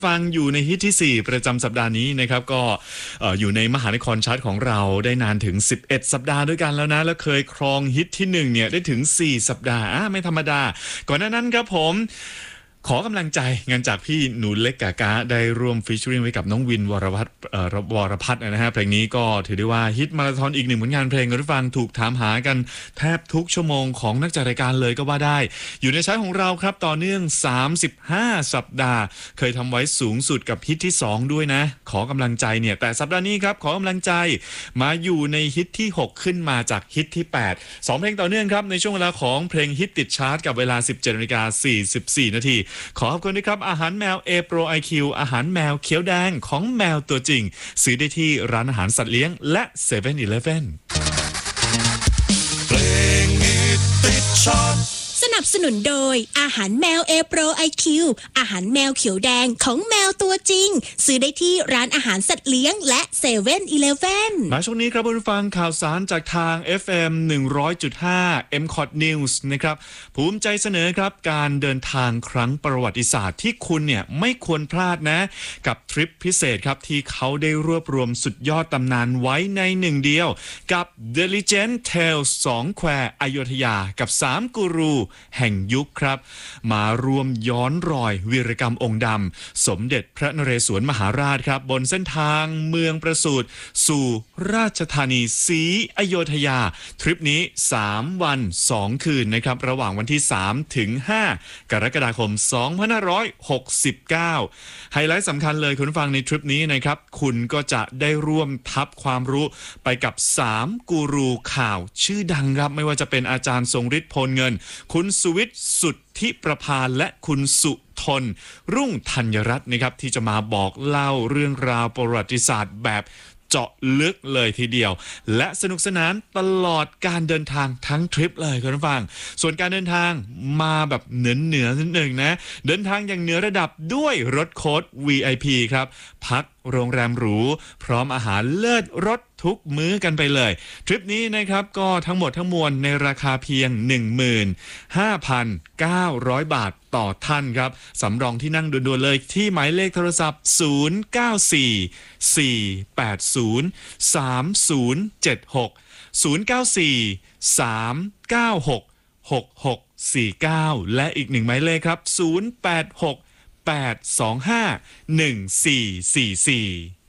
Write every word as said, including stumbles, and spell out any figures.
ฟังอยู่ในฮิตที่สี่ประจำสัปดาห์นี้นะครับก็อยู่ในมหานครชาร์ตของเราได้นานถึงสิบเอ็ดสัปดาห์ด้วยกันแล้วนะแล้วเคยครองฮิตที่หนึ่งเนี่ยได้ถึงสี่สัปดาห์ไม่ธรรมดาก่อนหน้านั้นครับผมขอกำลังใจงานจากพี่หนูเล็กกากาได้ร่วมฟีเจอริ่งไว้กับน้องวินวรพัฒน์วรพัฒน์นะฮะเพลงนี้ก็ถือได้ว่าฮิตมาราธอนอีกหนึ่งผลงานเพลงคุณผู้ฟังถูกถามหากันแทบทุกชั่วโมงของนักจัดรายการเลยก็ว่าได้อยู่ในชาร์ตของเราครับต่อเนื่องสามสิบห้าสัปดาห์เคยทำไว้สูงสุดกับฮิตที่สองด้วยนะขอกำลังใจเนี่ยแต่สัปดาห์นี้ครับขอกำลังใจมาอยู่ในฮิตที่หกขึ้นมาจากฮิตที่แปด สองเพลงต่อเนื่องครับในช่วงเวลาของเพลงฮิตติดชาร์ตกับเวลา สิบเจ็ดนาฬิกาสี่สิบสี่นาทีขอขอบคุณนะครับอาหารแมว A Pro ไอ คิว อาหารแมวเขียวแดงของแมวตัวจริงซื้อได้ที่ร้านอาหารสัตว์เลี้ยงและเซเว่นอีเลฟเว่นเพลงฮิตติดชาร์ตสนับสนุนโดยอาหารแมว A Pro ไอ คิว อาหารแมวเขียวแดงของแมวตัวจริงซื้อได้ที่ร้านอาหารสัตว์เลี้ยงและเซเว่นอีเลฟเว่นมาช่วงนี้ครับผู้ฟังข่าวสารจากทาง เอฟ เอ็ม หนึ่งร้อยจุดห้า เอ็ม คอท News นะครับภูมิใจเสนอครับการเดินทางครั้งประวัติศาสตร์ที่คุณเนี่ยไม่ควรพลาดนะกับทริปพิเศษครับที่เขาได้รวบรวมสุดยอดตำนานไว้ในหนึ่งเดียวกับ The Legend Tales สองแควอยุธยากับสามกูรูแห่งยุคครับมารวมย้อนรอยวีรกรรมองค์ดำสมเด็จพระนเรศวรมหาราชครับบนเส้นทางเมืองประสูติสู่ราชธานีศรีอยุธยาทริปนี้สามวันสองคืนนะครับระหว่างวันที่สามถึงห้ากรกฎาคมสองพันห้าร้อยหกสิบเก้าไฮไลท์สำคัญเลยคุณฟังในทริปนี้นะครับคุณก็จะได้ร่วมทับความรู้ไปกับสามกูรูข่าวชื่อดังครับไม่ว่าจะเป็นอาจารย์ทรงฤทธิ์โพลเงินคุณสุวิทย์สุทธิประภาและคุณสุทนรุ่งธัญรัตน์นะครับที่จะมาบอกเล่าเรื่องราวประวัติศาสตร์แบบเจาะลึกเลยทีเดียวและสนุกสนานตลอดการเดินทางทั้งทริปเลยคุณผู้ฟังส่วนการเดินทางมาแบบเหนือเหนือนิดหนึ่งนะเดินทางอย่างเหนือระดับด้วยรถโค้ด วี ไอ พี ครับพักโรงแรมหรูพร้อมอาหารเลิศรสทุกมื้อกันไปเลยทริปนี้นะครับก็ทั้งหมดทั้งมวลในราคาเพียง หนึ่งหมื่นห้าพันเก้าร้อย บาทต่อท่านครับสำรองที่นั่งด่วนๆเลยที่หมายเลขโทรศัพท์ศูนย์ เก้า สี่ สี่ แปด ศูนย์ สาม ศูนย์ เจ็ด หก ศูนย์ เก้า สี่ สาม เก้า หก หก หก สี่ เก้าและอีกหนึ่งหมายเลขครับศูนย์ แปด หก แปด สอง ห้า หนึ่ง สี่ สี่ สี่